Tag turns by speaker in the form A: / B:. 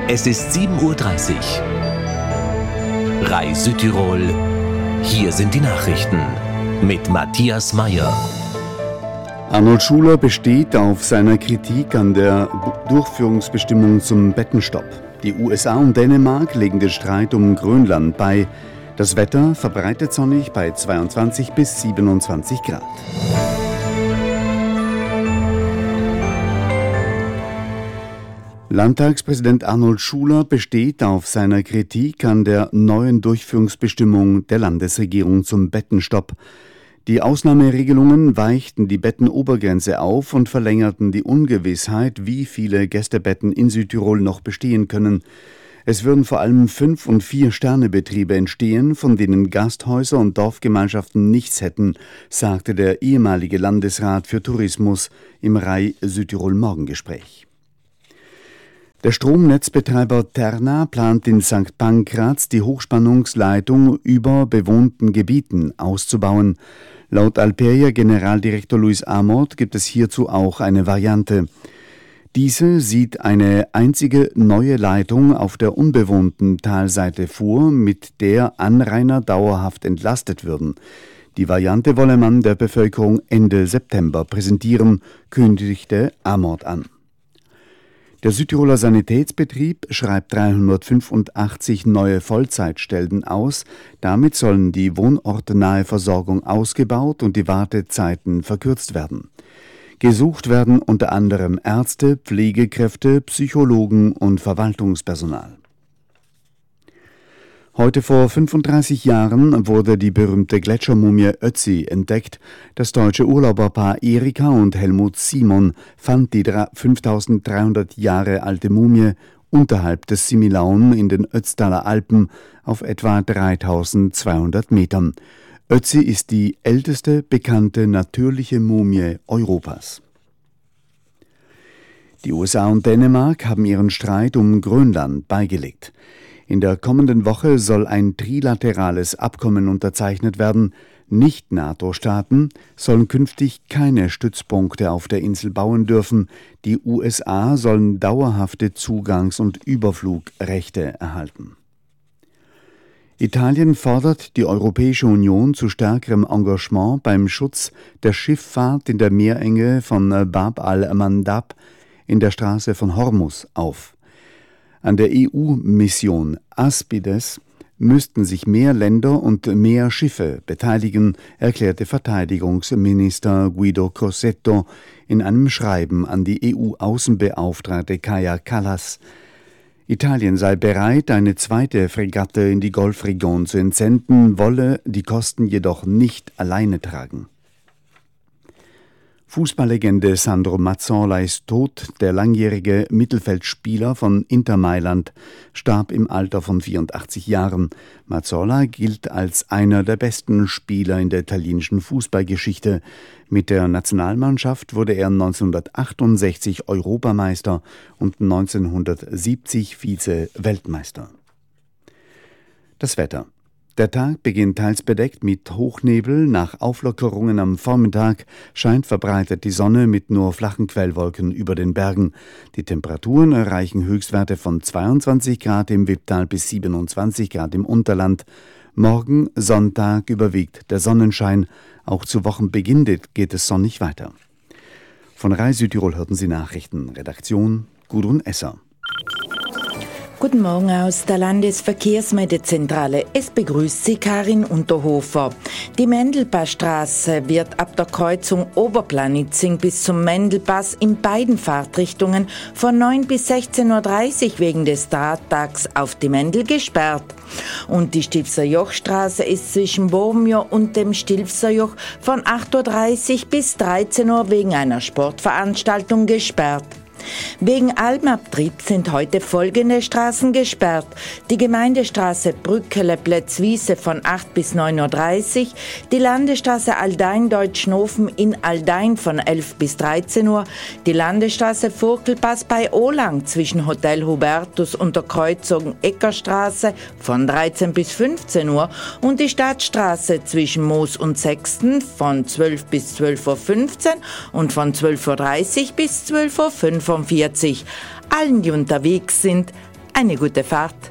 A: Es ist 7:30 Uhr. RAI Südtirol. Hier sind die Nachrichten mit Matthias Meyer.
B: Arnold Schuler besteht auf seiner Kritik an der Durchführungsbestimmung zum Bettenstopp. Die USA und Dänemark legen den Streit um Grönland bei. Das Wetter verbreitet sonnig bei 22 bis 27 Grad. Landtagspräsident Arnold Schuler besteht auf seiner Kritik an der neuen Durchführungsbestimmung der Landesregierung zum Bettenstopp. Die Ausnahmeregelungen weichten die Bettenobergrenze auf und verlängerten die Ungewissheit, wie viele Gästebetten in Südtirol noch bestehen können. Es würden vor allem 5- und 4-Sterne-Betriebe entstehen, von denen Gasthäuser und Dorfgemeinschaften nichts hätten, sagte der ehemalige Landesrat für Tourismus im RAI Südtirol Morgengespräch. Der Stromnetzbetreiber Terna plant in St. Pankraz die Hochspannungsleitung über bewohnten Gebieten auszubauen. Laut Alperia-Generaldirektor Luis Amort gibt es hierzu auch eine Variante. Diese sieht eine einzige neue Leitung auf der unbewohnten Talseite vor, mit der Anrainer dauerhaft entlastet würden. Die Variante wolle man der Bevölkerung Ende September präsentieren, kündigte Amort an. Der Südtiroler Sanitätsbetrieb schreibt 385 neue Vollzeitstellen aus. Damit sollen die wohnortnahe Versorgung ausgebaut und die Wartezeiten verkürzt werden. Gesucht werden unter anderem Ärzte, Pflegekräfte, Psychologen und Verwaltungspersonal. Heute vor 35 Jahren wurde die berühmte Gletschermumie Ötzi entdeckt. Das deutsche Urlauberpaar Erika und Helmut Simon fand die 5300 Jahre alte Mumie unterhalb des Similaun in den Ötztaler Alpen auf etwa 3200 Metern. Ötzi ist die älteste bekannte natürliche Mumie Europas. Die USA und Dänemark haben ihren Streit um Grönland beigelegt. In der kommenden Woche soll ein trilaterales Abkommen unterzeichnet werden. Nicht-NATO-Staaten sollen künftig keine Stützpunkte auf der Insel bauen dürfen. Die USA sollen dauerhafte Zugangs- und Überflugrechte erhalten. Italien fordert die Europäische Union zu stärkerem Engagement beim Schutz der Schifffahrt in der Meerenge von Bab al-Mandab in der Straße von Hormuz auf. An der EU-Mission Aspides müssten sich mehr Länder und mehr Schiffe beteiligen, erklärte Verteidigungsminister Guido Crosetto in einem Schreiben an die EU-Außenbeauftragte Kaja Kallas. Italien sei bereit, eine zweite Fregatte in die Golfregion zu entsenden, wolle die Kosten jedoch nicht alleine tragen. Fußballlegende Sandro Mazzola ist tot. Der langjährige Mittelfeldspieler von Inter Mailand starb im Alter von 84 Jahren. Mazzola gilt als einer der besten Spieler in der italienischen Fußballgeschichte. Mit der Nationalmannschaft wurde er 1968 Europameister und 1970 Vize-Weltmeister. Das Wetter. Der Tag beginnt teils bedeckt mit Hochnebel. Nach Auflockerungen am Vormittag scheint verbreitet die Sonne mit nur flachen Quellwolken über den Bergen. Die Temperaturen erreichen Höchstwerte von 22 Grad im Wipptal bis 27 Grad im Unterland. Morgen, Sonntag, überwiegt der Sonnenschein. Auch zu Wochenbeginn geht es sonnig weiter. Von RAI Südtirol hörten Sie Nachrichten. Redaktion Gudrun Esser.
C: Guten Morgen aus der Landesverkehrsmeldezentrale. Es begrüßt Sie Karin Unterhofer. Die Mendelpassstraße wird ab der Kreuzung Oberplanitzing bis zum Mendelpass in beiden Fahrtrichtungen von 9 bis 16:30 Uhr wegen des Drahttags auf die Mendel gesperrt. Und die Stilfser Jochstraße ist zwischen Bormio und dem Stilfser Joch von 8:30 Uhr bis 13 Uhr wegen einer Sportveranstaltung gesperrt. Wegen Almabtrieb sind heute folgende Straßen gesperrt. Die Gemeindestraße Brückele-Plätzwiese von 8 bis 9:30 Uhr, die Landesstraße Aldein-Deutschnofen in Aldein von 11 bis 13 Uhr, die Landesstraße Furkelpass bei Olang zwischen Hotel Hubertus und der Kreuzung Eckerstraße von 13 bis 15 Uhr und die Stadtstraße zwischen Moos und Sexten von 12 bis 12:15 Uhr und von 12:30 Uhr bis 12:45 Uhr. Allen, die unterwegs sind, Eine gute Fahrt.